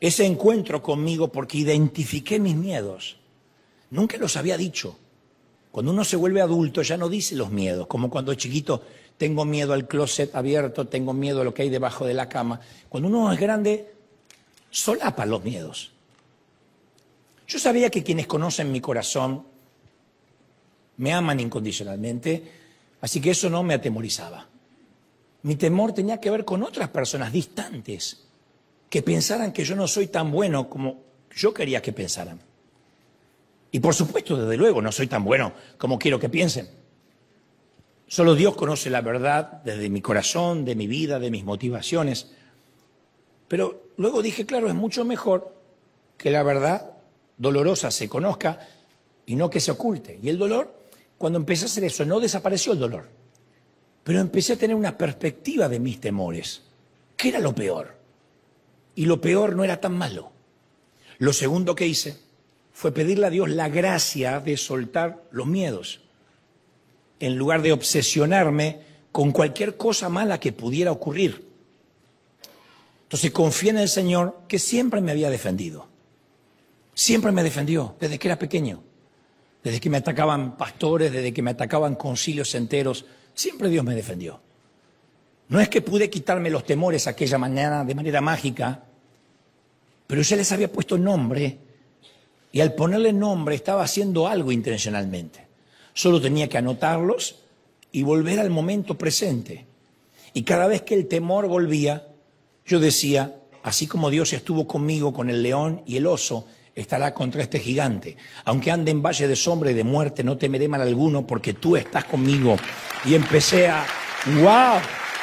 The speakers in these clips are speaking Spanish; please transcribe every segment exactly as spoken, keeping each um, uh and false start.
ese encuentro conmigo porque identifiqué mis miedos. Nunca los había dicho. Cuando uno se vuelve adulto ya no dice los miedos, como cuando chiquito tengo miedo al closet abierto, tengo miedo a lo que hay debajo de la cama. Cuando uno es grande, solapa los miedos. Yo sabía que quienes conocen mi corazón me aman incondicionalmente, así que eso no me atemorizaba. Mi temor tenía que ver con otras personas distantes que pensaran que yo no soy tan bueno como yo quería que pensaran. Y por supuesto, desde luego, no soy tan bueno como quiero que piensen. Solo Dios conoce la verdad desde mi corazón, de mi vida, de mis motivaciones. Pero luego dije, claro, es mucho mejor que la verdad dolorosa se conozca y no que se oculte. Y el dolor, cuando empecé a hacer eso, no desapareció el dolor, pero empecé a tener una perspectiva de mis temores. ¿Qué era lo peor? Y lo peor no era tan malo. Lo segundo que hice fue pedirle a Dios la gracia de soltar los miedos, en lugar de obsesionarme con cualquier cosa mala que pudiera ocurrir. Entonces confié en el Señor, que siempre me había defendido. Siempre me defendió, desde que era pequeño. Desde que me atacaban pastores, desde que me atacaban concilios enteros, siempre Dios me defendió. No es que pude quitarme los temores aquella mañana de manera mágica, pero ya les había puesto nombre, y al ponerle nombre estaba haciendo algo intencionalmente. Solo tenía que anotarlos y volver al momento presente. Y cada vez que el temor volvía, yo decía, así como Dios estuvo conmigo con el león y el oso, estará contra este gigante. Aunque ande en valle de sombra y de muerte, no temeré mal alguno, porque tú estás conmigo. Y empecé a, ¡wow!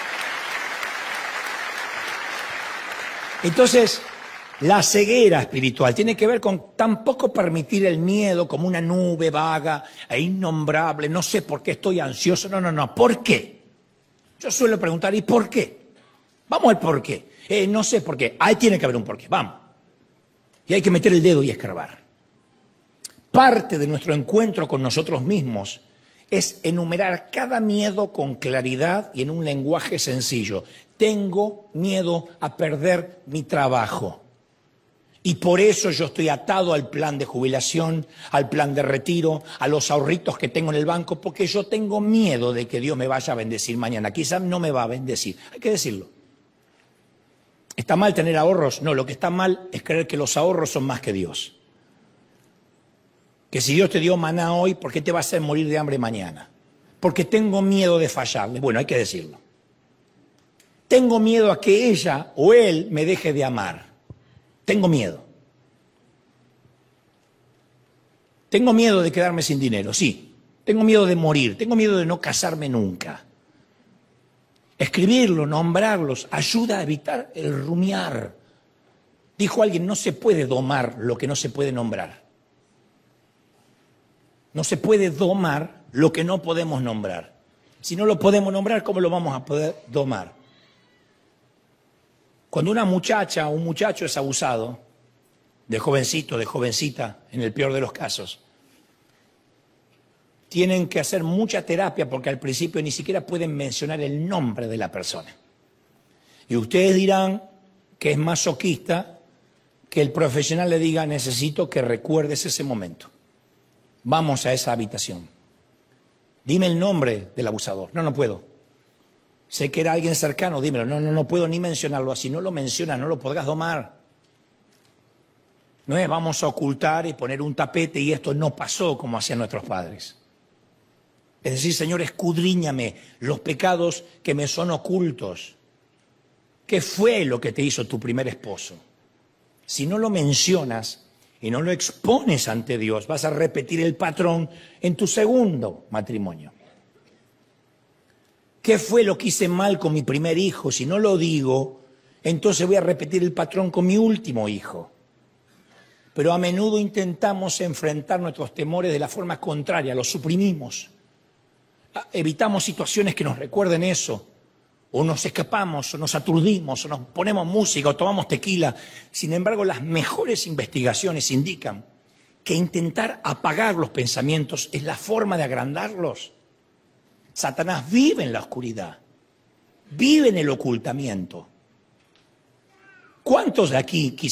Entonces, la ceguera espiritual tiene que ver con tampoco permitir el miedo como una nube vaga e innombrable. No sé por qué estoy ansioso. No, no, no. ¿Por qué? Yo suelo preguntar, ¿y por qué? Vamos al por qué. Eh, no sé por qué. Ahí tiene que haber un por qué. Vamos. Y hay que meter el dedo y escarbar. Parte de nuestro encuentro con nosotros mismos es enumerar cada miedo con claridad y en un lenguaje sencillo. Tengo miedo a perder mi trabajo. Y por eso yo estoy atado al plan de jubilación, al plan de retiro, a los ahorritos que tengo en el banco, porque yo tengo miedo de que Dios me vaya a bendecir mañana. Quizás no me va a bendecir. Hay que decirlo. ¿Está mal tener ahorros? No, lo que está mal es creer que los ahorros son más que Dios. Que si Dios te dio maná hoy, ¿por qué te va a hacer morir de hambre mañana? Porque tengo miedo de fallarle. Bueno, hay que decirlo. Tengo miedo a que ella o él me deje de amar. Tengo miedo. Tengo miedo de quedarme sin dinero, sí. Tengo miedo de morir. Tengo miedo de no casarme nunca. Escribirlo, nombrarlos, ayuda a evitar el rumiar. Dijo alguien, no se puede domar lo que no se puede nombrar. No se puede domar lo que no podemos nombrar. Si no lo podemos nombrar, ¿cómo lo vamos a poder domar? Cuando una muchacha o un muchacho es abusado, de jovencito, de jovencita, en el peor de los casos, tienen que hacer mucha terapia porque al principio ni siquiera pueden mencionar el nombre de la persona. Y ustedes dirán que es masoquista que el profesional le diga, necesito que recuerdes ese momento. Vamos a esa habitación. Dime el nombre del abusador. No, no puedo. Sé que era alguien cercano, dímelo. No, no, no puedo ni mencionarlo. Si no lo mencionas, no lo podrás domar. No es vamos a ocultar y poner un tapete y esto no pasó como hacían nuestros padres. Es decir, Señor, escudriñame los pecados que me son ocultos. ¿Qué fue lo que te hizo tu primer esposo? Si no lo mencionas y no lo expones ante Dios, vas a repetir el patrón en tu segundo matrimonio. ¿Qué fue lo que hice mal con mi primer hijo? Si no lo digo, entonces voy a repetir el patrón con mi último hijo. Pero a menudo intentamos enfrentar nuestros temores de la forma contraria, los suprimimos. Evitamos situaciones que nos recuerden eso, o nos escapamos, o nos aturdimos, o nos ponemos música, o tomamos tequila. Sin embargo, las mejores investigaciones indican que intentar apagar los pensamientos es la forma de agrandarlos. Satanás vive en la oscuridad, vive en el ocultamiento. ¿Cuántos de aquí